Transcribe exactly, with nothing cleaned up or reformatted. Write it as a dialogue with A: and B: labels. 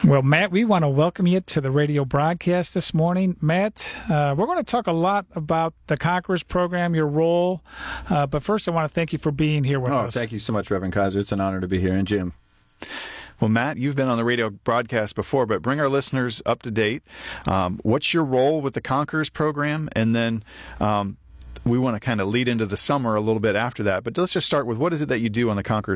A: Well, Matt, we want to welcome you to the radio broadcast this morning. Matt, uh, we're going to talk a lot about the Conquerors program, your role. Uh, but first, I want to thank you for being here with
B: oh,
A: us.
B: Thank you so much, Reverend Kaiser. It's an honor to be here. And Jim.
C: Well, Matt, you've been on the radio broadcast before, but bring our listeners up to date. Um, what's your role with the Conquerors program? And then um, we want to kind of lead into the summer a little bit after that. But let's just start with, what is it that you do on the Conquerors